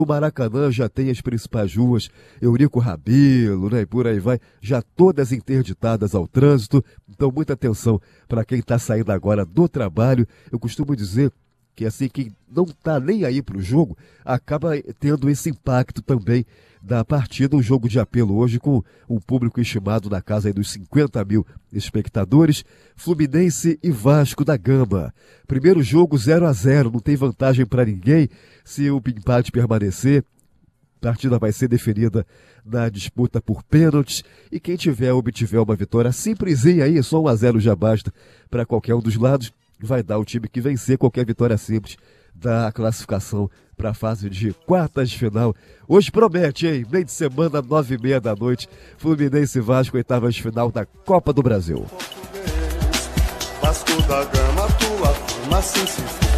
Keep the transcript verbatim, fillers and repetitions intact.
O Maracanã já tem as principais ruas, Eurico Rabelo, né, e por aí vai, já todas interditadas ao trânsito. Então, muita atenção para quem está saindo agora do trabalho. Eu costumo dizer que assim, quem não está nem aí para o jogo, acaba tendo esse impacto também da partida. Um jogo de apelo hoje com um público estimado na casa aí dos cinquenta mil espectadores. Fluminense e Vasco da Gama. Primeiro jogo zero a zero, não tem vantagem para ninguém. Se o empate permanecer, a partida vai ser definida na disputa por pênaltis. E quem tiver, obtiver uma vitória simplesinha aí, só um a zero já basta para qualquer um dos lados, vai dar o time que vencer qualquer vitória simples da classificação para a fase de quartas de final. Hoje promete, hein? Meio de semana, nove e meia da noite, Fluminense e Vasco, oitavas de final da Copa do Brasil. Vasco da Gama, tua turma, sim, sim, sim.